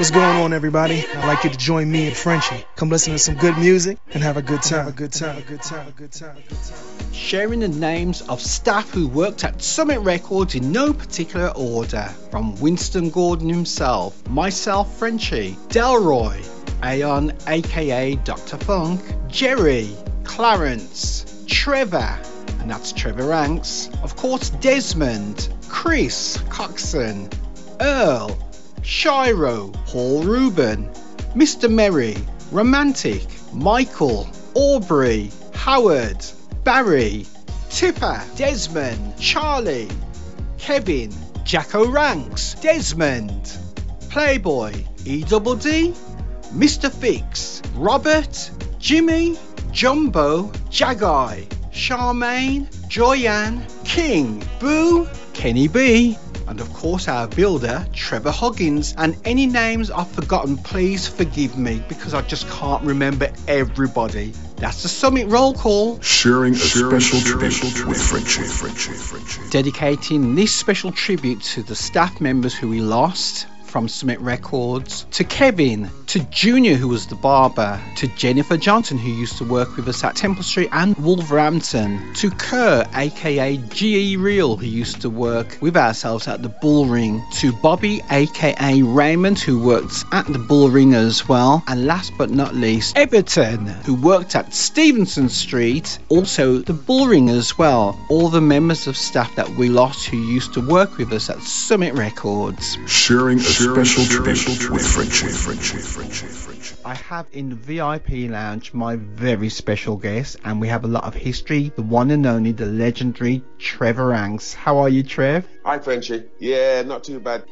What's going on, everybody? I'd like you to join me and Frenchie. Come listen to some good music and have a good time. Sharing the names of staff who worked at Summit Records in no particular order. From Winston Gordon himself, myself, Frenchie, Delroy, Aeon aka Dr. Funk, Jerry, Clarence, Trevor, and that's Trevor Ranks, of course Desmond, Chris, Coxon, Earl, Shiro, Paul Rubin, Mr. Merry, Romantic, Michael, Aubrey, Howard, Barry, Tipper, Desmond, Charlie, Kevin, Jacko Ranks, Desmond, Playboy, E-double-D, Mr. Fix, Robert, Jimmy, Jumbo, Jagai, Charmaine, Joyanne, King, Boo, Kenny B, and of course our builder, Trevor Huggins. And any names I've forgotten, please forgive me because I just can't remember everybody. That's the Summit Roll Call. Sharing a special tribute with Frenchie. Dedicating this special tribute to the staff members who we lost from Summit Records, to Kevin, to Junior, who was the barber, to Jennifer Johnson, who used to work with us at Temple Street and Wolverhampton, to Kerr, aka G.E. Real, who used to work with ourselves at the Bull Ring, to Bobby, aka Raymond, who worked at the Bull Ring as well, and last but not least, Everton, who worked at Stevenson Street, also the Bull Ring as well. All the members of staff that we lost who used to work with us at Summit Records. Sharing a special tribute with Frenchie. I have in the VIP lounge my very special guest, and we have a lot of history, the one and only, the legendary Trevor Ranks. How are you, Trev? Hi, Frenchie. Yeah, not too bad.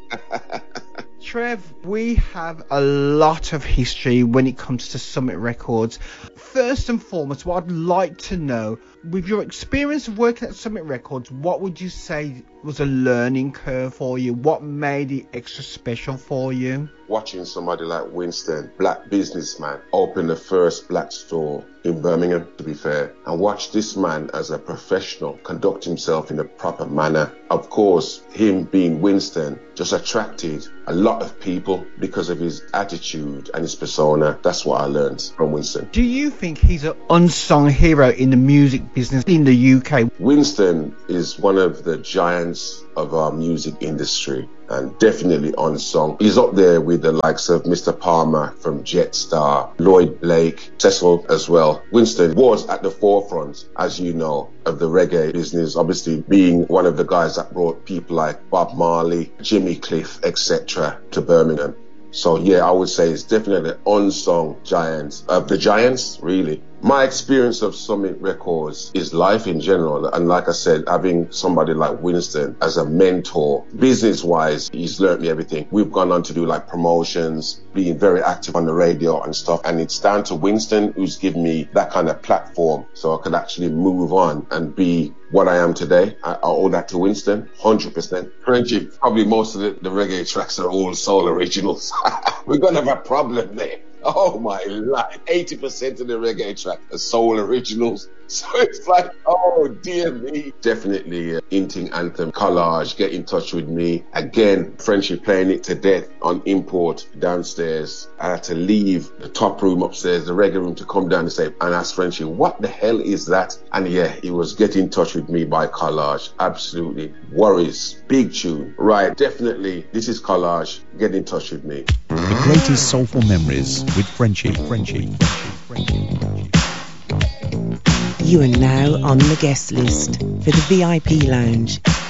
Trev, we have a lot of history when it comes to Summit Records. First and foremost, what I'd like to know, with your experience of working at Summit Records, what would you say was a learning curve for you? What made it extra special for you? Watching somebody like Winston, black businessman, open the first black store in Birmingham, to be fair, and watch this man as a professional conduct himself in a proper manner. Of course, him being Winston just attracted a lot of people because of his attitude and his persona. That's what I learned from Winston. Do you think he's an unsung hero in the music business in the UK? Winston is one of the giants of our music industry and definitely unsung. He's up there with the likes of Mr. Palmer from Jetstar, Lloyd Blake, Cecil as well. Winston was at the forefront, as you know, of the reggae business, obviously being one of the guys that brought people like Bob Marley, Jimmy Cliff, etc. to Birmingham. So yeah, I would say it's definitely an unsung giant of the giants, really. My experience of Summit Records is life in general. And like I said, having somebody like Winston as a mentor, business-wise, he's learned me everything. We've gone on to do like promotions, being very active on the radio and stuff. And it's down to Winston who's given me that kind of platform so I could actually move on and be what I am today. I owe that to Winston, 100%. Frenchie, probably most of the reggae tracks are all soul originals. We're going to have a problem there. Oh my life, 80% of the reggae track are soul originals. So it's like, oh dear me. Definitely Inting Anthem, Collage, Get in Touch with Me. Again, Frenchie playing it to death on import downstairs. I had to leave the top room upstairs, the reggae room, to come down and ask Frenchie, what the hell is that? And yeah, it was Get in Touch with Me by Collage. Absolutely. Worries, big tune. Right, definitely, this is Collage, Get in Touch with Me. The greatest soulful memories with Frenchie. You are now on the guest list for the VIP Lounge.